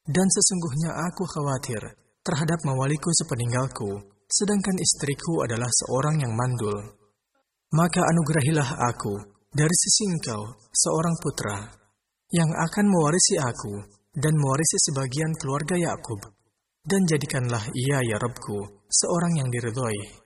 Dan sesungguhnya aku khawatir terhadap mawaliku sepeninggalku, sedangkan istriku adalah seorang yang mandul. Maka anugerahilah aku dari sisi Engkau seorang putra yang akan mewarisi aku dan mewarisi sebagian keluarga Yakub, dan jadikanlah ia ya Rabbku seorang yang diridhoi.